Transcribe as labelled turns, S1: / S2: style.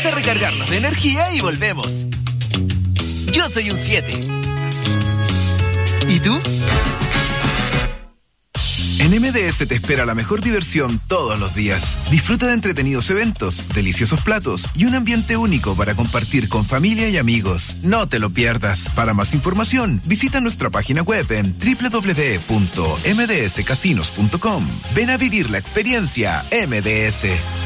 S1: a recargarnos de energía y volvemos. Yo soy un 7. ¿Y tú? En MDS te espera la mejor diversión todos los días. Disfruta de entretenidos eventos, deliciosos platos y un ambiente único para compartir con familia y amigos. No te lo pierdas. Para más información, visita nuestra página web en www.mdscasinos.com. Ven a vivir la experiencia MDS.